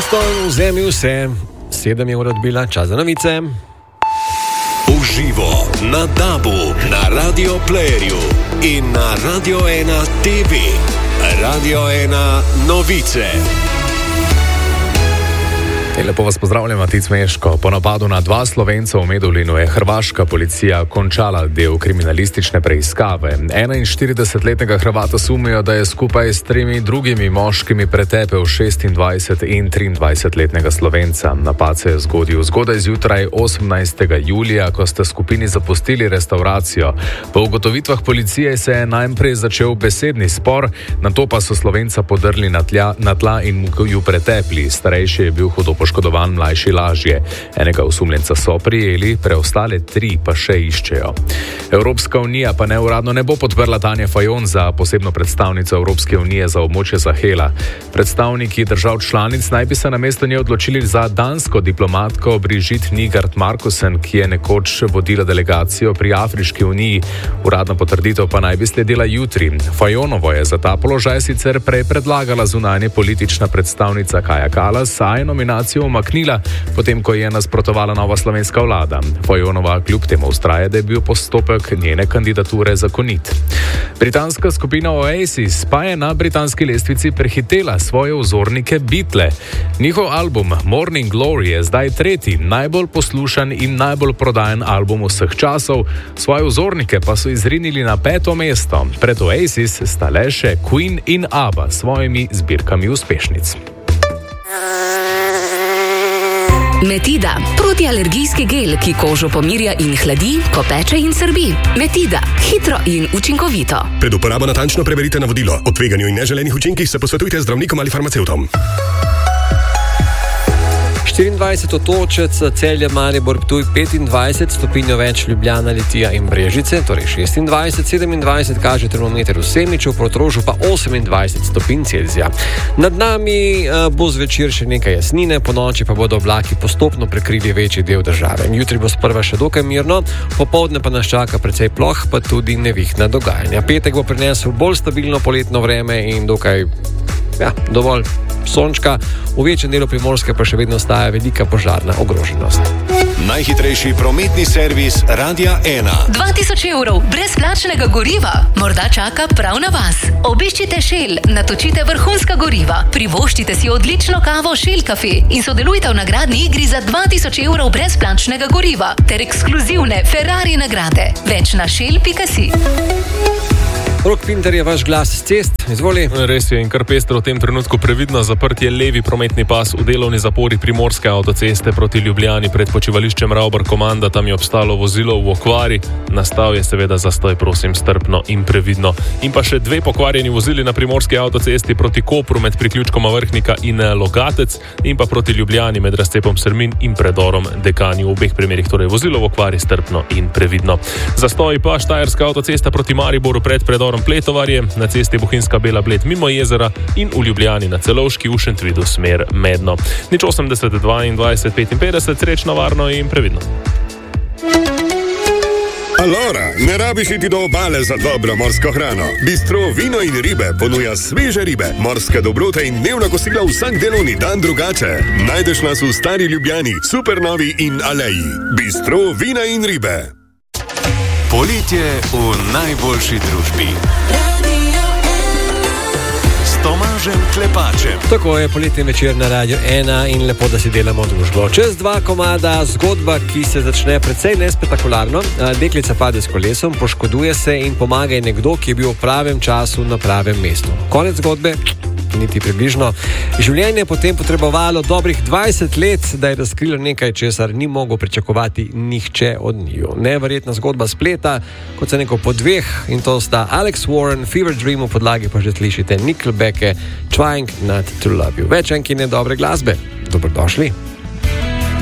Zastonj vzemi vse. 7 je ura odbila, čas za novice. Uživo na DAB-u, na Radio Playerju in na Radio 1 TV. Radio 1 novice. Lepo vas pozdravljam, Matic Meško. Po napadu na 2 Slovenca v Medulinu je hrvaška policija končala del kriminalistične preiskave. 41-letnega Hrvata sumijo, da je skupaj s 3 drugimi moškimi pretepel 26 in 23-letnega Slovenca. Napad se je zgodil zgodaj zjutraj 18. julija, ko sta skupini zapustili restavracijo. Po ugotovitvah policije se je najprej začel besedni spor, nato pa so Slovenca podrli na tla in mu ju pretepli. Starejši je bil hudo poškodovan, mlajši lažje. Enega osumljenca so prijeli, preostale 3 pa še iščejo. Evropska unija pa neuradno ne bo podprla Tanje Fajon za posebno predstavnico Evropske unije za območje Sahela. Predstavniki držav članic naj bi se namesto nje odločili za dansko diplomatko Brigitte Nygaard Markussen, ki je nekoč vodila delegacijo pri Afriški uniji. Uradna potrditev pa naj bi sledila jutri. Fajonovo je za ta položaj sicer prej predlagala zunanje politična predstavnica Kaja Kallas, a je nominacijo umaknila, potem ko je nasprotovala nova slovenska vlada. Fajonova kljub temu vztraja, da je bil postopek njene kandidature zakonit. Britanska skupina Oasis pa je na britanski lestvici prehitela svoje vzornike Beatle. Njihov album Morning Glory je zdaj 3. najbolj poslušan in najbolj prodajen album vseh časov, svoje vzornike pa so izrinili na 5. mesto. Pred Oasis sta le še Queen in ABBA s svojimi zbirkami uspešnic. Metida, protialergijski gel, ki kožo pomirja in hladi, ko peče in srbi. Metida, hitro in učinkovito. Pred uporabo natančno preverite navodilo. O tveganju in neželenih učinkih se posvetujte z zdravnikom ali farmacevtom. 24 otočec, Celje, Maribor, Ptuj 25, stopinjo več Ljubljana, Litija in Brežice, torej 26, 27 kaže termometer v Semiču, v Portorožu pa 28 stopinj Celzija. Nad nami bo zvečer še nekaj jasnine, po noči pa bodo oblaki postopno prekrili večji del države. Jutri bo sprva še dokaj mirno, popoldne pa nas čaka precej ploh, pa tudi nevihna dogajanja. Petek bo prinesel bolj stabilno poletno vreme in dokaj, dovolj sončka, v večjem delu Primorske pa še vedno ostaja velika požarna ogroženost. Najhitrejši prometni servis Radia 1. 2000 evrov brezplačnega goriva morda čaka prav na vas. Obiščite Shell, natočite vrhunska goriva, privoščite si odlično kavo Shell Cafe in sodelujte v nagradni igri za 2000 evrov brezplačnega goriva ter ekskluzivne Ferrari nagrade. Več na shell.si. Rok Pinter je vaš glas z cest, izvoli. Res je in kar pestro v tem trenutku previdno zaprt je levi prometni pas v delovni zapori Primorske avtoceste proti Ljubljani pred počivališčem Ravbar Komanda. Tam je obstalo vozilo v okvari, nastal je seveda zastoj, prosim strpno in previdno. In pa še 2 pokvarjeni vozili na Primorski avtocesti proti Kopru med priključkoma Vrhnika in Logatec in pa proti Ljubljani med razcepom Srmin in predorom Dekani. V obeh primerih torej vozilo v okvari, strpno in previdno. Zastoj pa Štajerska avtocesta proti Mariboru pred predorom Pletovarje, na cesti Bohinjska Bela Bled mimo jezera in v Ljubljani na Celovški v Šentvidu smer Medno. 80 22 55, srečno, varno in previdno. Alora, ne rabiš iti do obale za dobro morsko hrano. Bistro Vino in ribe ponuja sveže ribe, morske dobrote in dnevna kosila vsak delovni dan drugače. Najdeš nas v Stari Ljubljani, Supernovi in Aleji. Bistro Vina in ribe. Poletje v najboljši družbi. S Tomažem Klepačem. Tako je poletni večer na Radio 1 in lepo, da si delamo družbo. Čez 2 komada zgodba, ki se začne precej nespektakularno. Deklica pade s kolesom, poškoduje se in pomaga ji nekdo, ki je bil v pravem času na pravem mestu. Konec zgodbe? Niti približno. Življenje je potem potrebovalo dobrih 20 let, da je razkrilo nekaj, česar ni mogel pričakovati nihče od njiju. Neverjetna zgodba spleta, kot se neko po 2, in to sta Alex Warren, Fever Dream, v podlagi pa že slišite Nickelbacke, Trying Not to Love You. Več enkine dobre glasbe. Dobrodošli.